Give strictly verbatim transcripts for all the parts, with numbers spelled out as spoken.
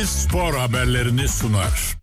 Spor haberlerini sunar.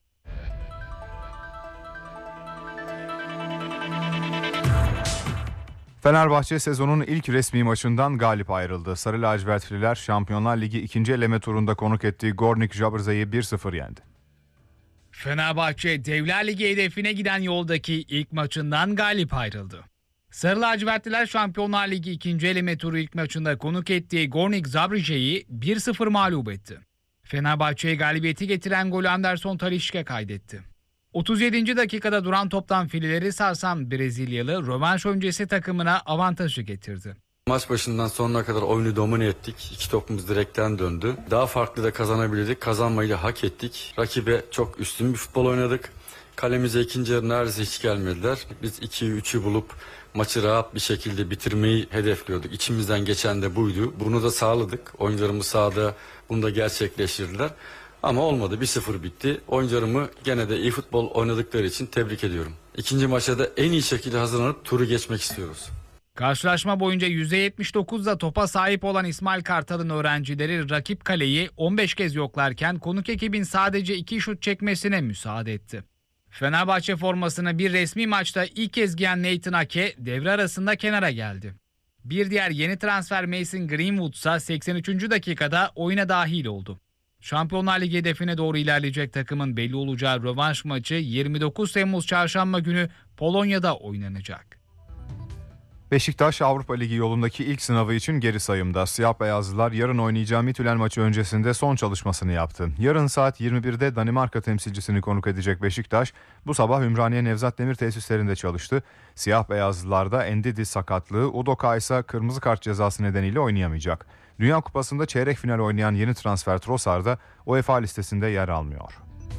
Fenerbahçe sezonun ilk resmi maçından galip ayrıldı. Sarı lacivertliler Şampiyonlar Ligi ikinci eleme turunda konuk ettiği Gornik Zabrze'yi bir sıfır yendi. Fenerbahçe Devler Ligi hedefine giden yoldaki ilk maçından galip ayrıldı. Sarı lacivertliler Şampiyonlar Ligi ikinci eleme turu ilk maçında konuk ettiği Gornik Zabrze'yi bir sıfır mağlup etti. Fenerbahçe'ye galibiyeti getiren golü Anderson Talisca kaydetti. otuz yedinci dakikada duran toptan fileleri sarsan Brezilyalı rövanş öncesi takımına avantajı getirdi. Maç başından sonuna kadar oyunu domine ettik. İki topumuz direkten döndü. Daha farklı da kazanabilirdik. Kazanmayı da hak ettik. Rakibe çok üstün bir futbol oynadık. Kalemize ikinci yarı neredeyse hiç gelmediler. Biz ikiyi üçü bulup maçı rahat bir şekilde bitirmeyi hedefliyorduk. İçimizden geçen de buydu. Bunu da sağladık. Oyuncularımız sahada bunu da gerçekleştirdiler. Ama olmadı. bir sıfır bitti. Oyuncularımı gene de iyi futbol oynadıkları için tebrik ediyorum. İkinci maça da en iyi şekilde hazırlanıp turu geçmek istiyoruz. Karşılaşma boyunca yüzde yetmiş dokuzda topa sahip olan İsmail Kartal'ın öğrencileri rakip kaleyi on beş kez yoklarken konuk ekibin sadece iki şut çekmesine müsaade etti. Fenerbahçe formasını bir resmi maçta ilk kez giyen Nathan Ake devre arasında kenara geldi. Bir diğer yeni transfer Mason Greenwood ise seksen üçüncü dakikada oyuna dahil oldu. Şampiyonlar Ligi hedefine doğru ilerleyecek takımın belli olacağı rövanş maçı yirmi dokuz Temmuz Çarşamba günü Polonya'da oynanacak. Beşiktaş Avrupa Ligi yolundaki ilk sınavı için geri sayımda. Siyah beyazlılar yarın oynayacağı Midtjylland maçı öncesinde son çalışmasını yaptı. Yarın saat yirmi birde Danimarka temsilcisini konuk edecek Beşiktaş bu sabah Ümraniye Nevzat Demir tesislerinde çalıştı. Siyah beyazlılarda Endidi sakatlığı, Udoka ise kırmızı kart cezası nedeniyle oynayamayacak. Dünya Kupası'nda çeyrek final oynayan yeni transfer Trossard da UEFA listesinde yer almıyor.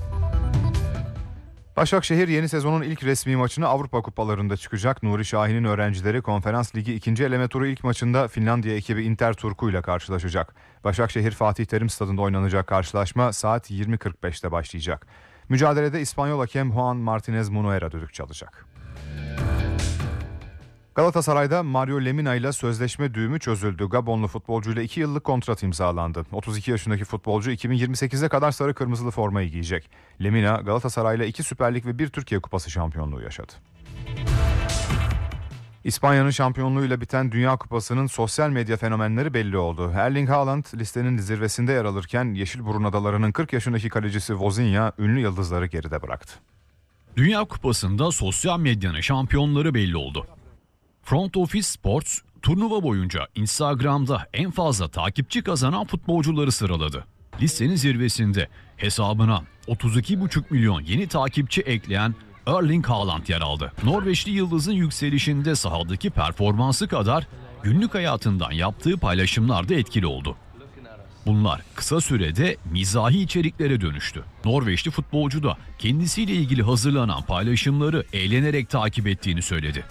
Başakşehir yeni sezonun ilk resmi maçını Avrupa Kupalarında çıkacak. Nuri Şahin'in öğrencileri Konferans Ligi ikinci eleme turu ilk maçında Finlandiya ekibi Inter Turku ile karşılaşacak. Başakşehir Fatih Terim Stadı'nda oynanacak karşılaşma saat yirmi kırk beşte başlayacak. Mücadelede İspanyol hakem Juan Martinez Munuera düdük çalacak. Galatasaray'da Mario Lemina ile sözleşme düğümü çözüldü. Gabonlu futbolcuyla iki yıllık kontrat imzalandı. otuz iki yaşındaki futbolcu iki bin yirmi sekize kadar sarı kırmızılı formayı giyecek. Lemina Galatasaray'la iki Süper Lig ve bir Türkiye Kupası şampiyonluğu yaşadı. İspanya'nın şampiyonluğuyla biten Dünya Kupası'nın sosyal medya fenomenleri belli oldu. Erling Haaland listenin zirvesinde yer alırken Yeşilburun Adaları'nın kırk yaşındaki kalecisi Vozinha ünlü yıldızları geride bıraktı. Dünya Kupası'nda sosyal medyanın şampiyonları belli oldu. Front Office Sports, turnuva boyunca Instagram'da en fazla takipçi kazanan futbolcuları sıraladı. Listenin zirvesinde hesabına otuz iki buçuk milyon yeni takipçi ekleyen Erling Haaland yer aldı. Norveçli yıldızın yükselişinde sahadaki performansı kadar günlük hayatından yaptığı paylaşımlar da etkili oldu. Bunlar kısa sürede mizahi içeriklere dönüştü. Norveçli futbolcu da kendisiyle ilgili hazırlanan paylaşımları eğlenerek takip ettiğini söyledi.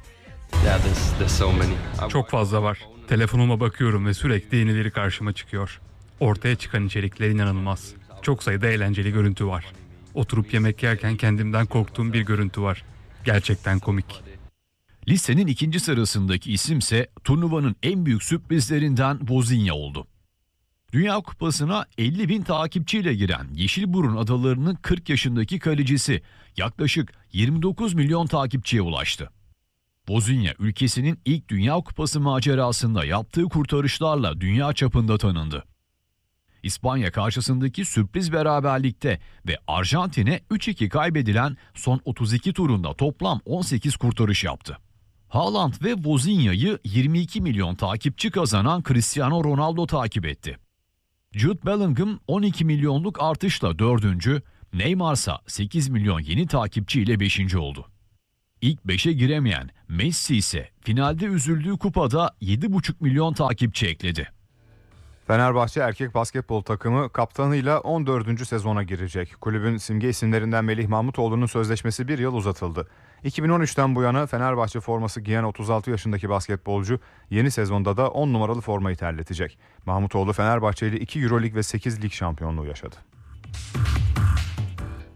Çok fazla var. Telefonuma bakıyorum ve sürekli yenileri karşıma çıkıyor. Ortaya çıkan içerikler inanılmaz. Çok sayıda eğlenceli görüntü var. Oturup yemek yerken kendimden korktuğum bir görüntü var. Gerçekten komik. Listenin ikinci sırasındaki isimse turnuvanın en büyük sürprizlerinden Vozinha oldu. Dünya Kupası'na elli bin takipçiyle giren Yeşilburun Adaları'nın kırk yaşındaki kalecisi yaklaşık yirmi dokuz milyon takipçiye ulaştı. Vozinha ülkesinin ilk Dünya Kupası macerasında yaptığı kurtarışlarla dünya çapında tanındı. İspanya karşısındaki sürpriz beraberlikte ve Arjantin'e üç iki kaybedilen son otuz iki turunda toplam on sekiz kurtarış yaptı. Haaland ve Vozinha'yı yirmi iki milyon takipçi kazanan Cristiano Ronaldo takip etti. Jude Bellingham on iki milyonluk artışla dördüncü, Neymar ise sekiz milyon yeni takipçiyle beşinci oldu. İlk beşe giremeyen Messi ise finalde üzüldüğü kupada yedi buçuk milyon takipçi ekledi. Fenerbahçe erkek basketbol takımı kaptanıyla on dördüncü sezona girecek. Kulübün simge isimlerinden Melih Mahmutoğlu'nun sözleşmesi bir yıl uzatıldı. iki bin on üçten bu yana Fenerbahçe forması giyen otuz altı yaşındaki basketbolcu yeni sezonda da on numaralı formayı terletecek. Mahmutoğlu Fenerbahçe ile iki Euroleague ve sekiz lig şampiyonluğu yaşadı.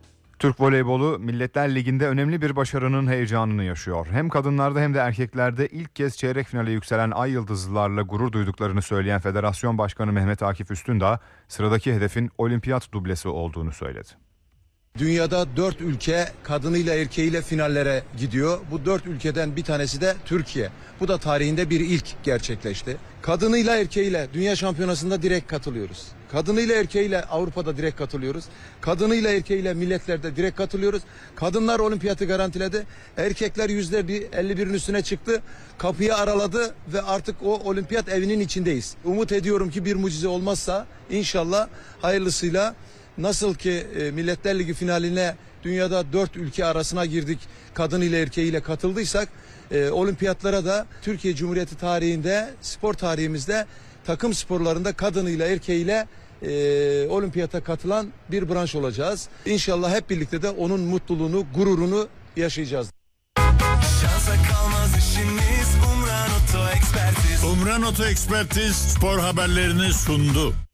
Türk voleybolu Milletler Ligi'nde önemli bir başarının heyecanını yaşıyor. Hem kadınlarda hem de erkeklerde ilk kez çeyrek finale yükselen Ay Yıldızlılarla gurur duyduklarını söyleyen Federasyon Başkanı Mehmet Akif Üstündağ, sıradaki hedefin olimpiyat dublesi olduğunu söyledi. Dünyada dört ülke kadınıyla erkeğiyle finallere gidiyor. Bu dört ülkeden bir tanesi de Türkiye. Bu da tarihinde bir ilk gerçekleşti. Kadınıyla erkeğiyle dünya şampiyonasında direkt katılıyoruz. Kadınıyla erkeğiyle Avrupa'da direkt katılıyoruz. Kadınıyla erkeğiyle milletlerde direkt katılıyoruz. Kadınlar olimpiyatı garantiledi. Erkekler yüzde elli birin üstüne çıktı. Kapıyı araladı ve artık o olimpiyat evinin içindeyiz. Umut ediyorum ki bir mucize olmazsa inşallah hayırlısıyla, nasıl ki e, Milletler Ligi finaline dünyada dört ülke arasına girdik, kadınıyla erkeğiyle katıldıysak, e, olimpiyatlara da Türkiye Cumhuriyeti tarihinde, spor tarihimizde takım sporlarında kadınıyla erkeğiyle e, olimpiyata katılan bir branş olacağız. İnşallah hep birlikte de onun mutluluğunu, gururunu yaşayacağız. Umran Oto Ekspertiz spor haberlerini sundu.